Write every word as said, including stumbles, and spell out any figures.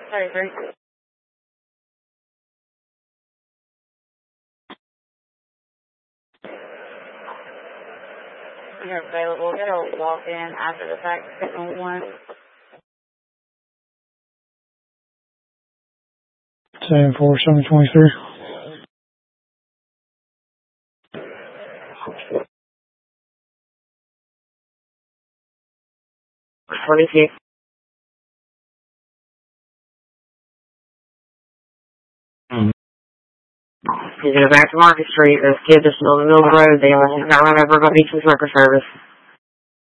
thirty-three. You're available. Get a walk in after the fact. Signal one. seven four seven twenty-three. twenty-six. Mm. He's going to back to Market Street. Those kids are still in the middle of the road. They almost got run over by Beachman's Worker Service.